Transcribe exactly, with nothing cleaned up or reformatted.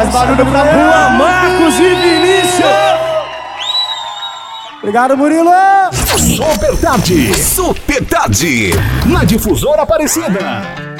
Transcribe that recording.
Faz barulho pra Rua, Marcos e Vinícius. Obrigado, Murilo. Super Tarde. Super Tarde. Na Difusora Aparecida.